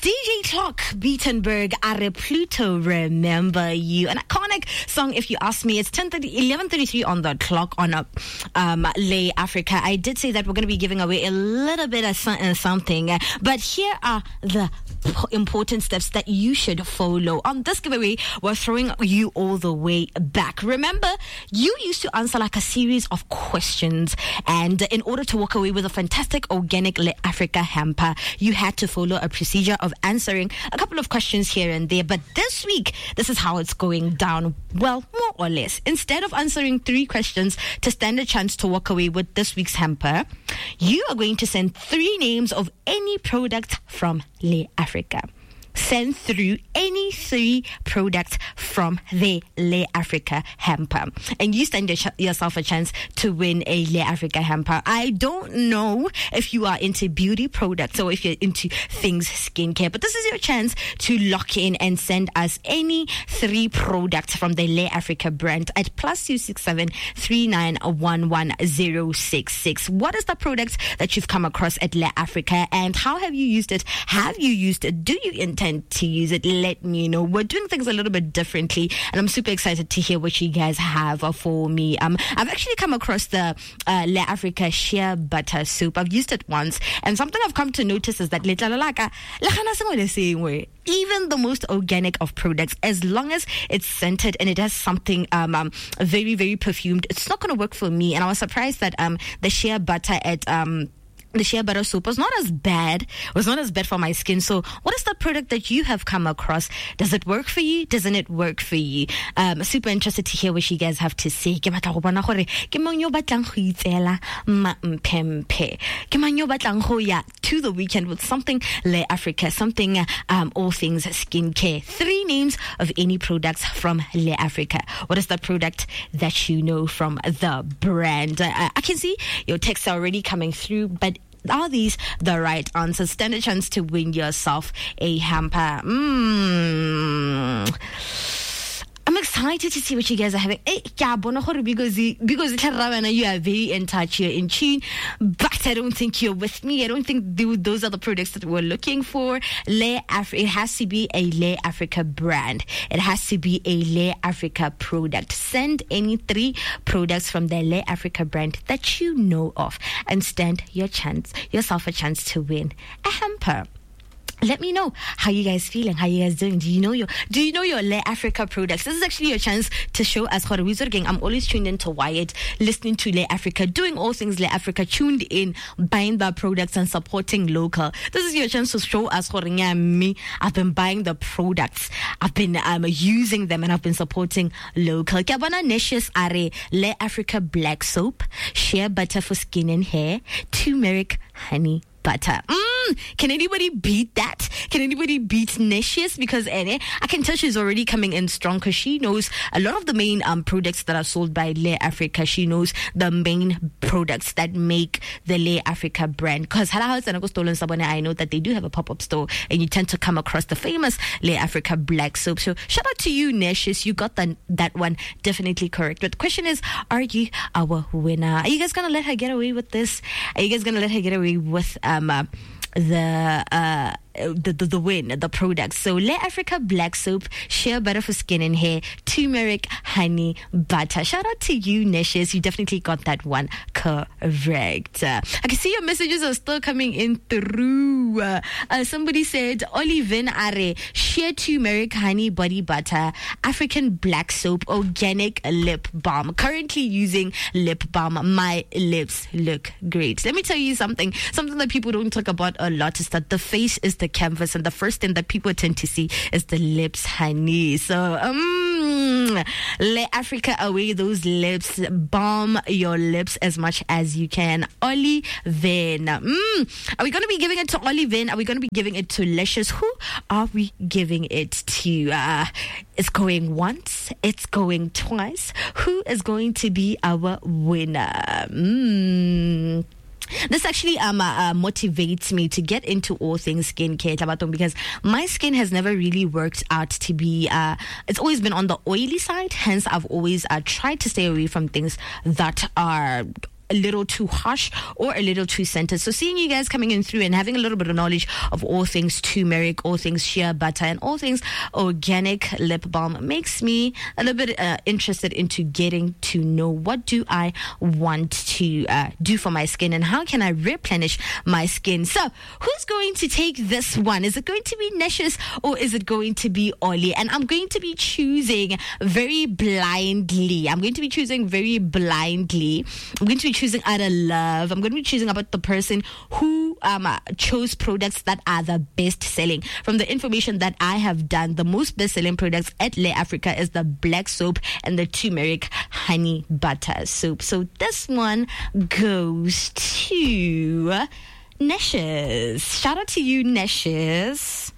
DJ Clock, Beatenberg, Are Pluto, Remember You. An iconic song, if you ask me. It's 11:33 on the clock on Lay Africa. I did say that we're going to be giving away a little bit of something, but here are the important steps that you should follow. On this giveaway, we're throwing you all the way back. Remember, you used to answer like a series of questions, and in order to walk away with a fantastic organic Lay Africa hamper, you had to follow a procedure of answering a couple of questions here and there. But this week, this is how it's going down. Well, more or less. Instead of answering 3 questions to stand a chance to walk away with this week's hamper, you are going to send 3 names of any product from Lay Africa. Send through any 3 products from the Lay Africa hamper, and you stand yourself a chance to win a Lay Africa hamper. I don't know if you are into beauty products or if you're into things skincare, but this is your chance to lock in and send us any 3 products from the Lay Africa brand at +267 3911 What is the product that you've come across at Lay Africa, and how have you used it? Have you used it? Do you intend to use it? Let me know. We're doing things a little bit differently, and I'm super excited to hear what you guys have for me. I've actually come across the Lay Africa shea butter soap. I've used it once, and something I've come to notice is that even the most organic of products, as long as it's scented and it has something very, very perfumed, it's not going to work for me. And I was surprised that the shea butter at the shea butter soap was not as bad for my skin. So what is the product that you have come across? Does it work for you? Doesn't it work for you? Super interested to hear what you guys have to say. To the weekend with something Lay Africa, something all things skincare. 3 names of any products from Lay Africa. What is the product that you know from the brand? I can see your texts are already coming through, but are these the right answers? Stand a chance to win yourself a hamper. I'm excited to see what you guys are having. Because you are very in touch, you're in tune, but I don't think you're with me. I don't think those are the products that we're looking for. It has to be a Lay Africa brand. It has to be a Lay Africa product. Send any 3 products from the Lay Africa brand that you know of, and stand yourself a chance to win a hamper. Let me know how you guys feeling, how you guys doing. Do you know your Lay Africa products? This is actually your chance to show us. I'm always tuned into Wyatt, listening to Lay Africa, doing all things Lay Africa, tuned in, buying the products and supporting local. This is your chance to show us. Me, I've been buying the products, I've been using them, and I've been supporting local. Neshis are Lay Africa black soap, shea butter for skin and hair, turmeric honey butter. Can anybody beat that? Can anybody beat Neshis? Because I can tell she's already coming in strong, because she knows a lot of the main products that are sold by Lay Africa. She knows the main products that make the Lay Africa brand. Because I know that they do have a pop-up store, and you tend to come across the famous Lay Africa black soap. So shout out to you, Neshis. You got that one definitely correct. But the question is, are you our winner? Are you guys gonna let her get away with this? Are you guys gonna let her get away with the win, the products? So Lay Africa black soap, shea butter for skin and hair, turmeric honey butter. Shout out to you, Neshis. You definitely got that one correct. I can see your messages are still coming in through. Somebody said Olivin Are shea turmeric honey body butter, African black soap, organic lip balm. Currently using lip balm. My lips look great. Let me tell you something that people don't talk about a lot is that the face is the canvas, and the first thing that people tend to see is the lips, honey. So Lay Africa away those lips, balm your lips as much as you can. Oli Vin. Are we going to be giving it to Oli Vin? Are we going to be giving it to Licious? Who are we giving it to? It's going once, it's going twice. Who is going to be our winner? This actually motivates me to get into all things skincare, Tabaton, because my skin has never really worked out to be, it's always been on the oily side. Hence, I've always tried to stay away from things that are a little too harsh or a little too centered. So seeing you guys coming in through and having a little bit of knowledge of all things turmeric, all things shea butter, and all things organic lip balm makes me a little bit interested into getting to know what do I want to do for my skin and how can I replenish my skin. So who's going to take this one? Is it going to be Neshis or is it going to be Oli? And I'm going to be choosing very blindly. I'm going to be choosing choosing out of love. I'm going to be choosing about the person who chose products that are the best selling. From the information that I have done, the most best selling products at Le Africa is the black soap and the turmeric honey butter soap. So this one goes to Neshis. Shout out to you, Neshis.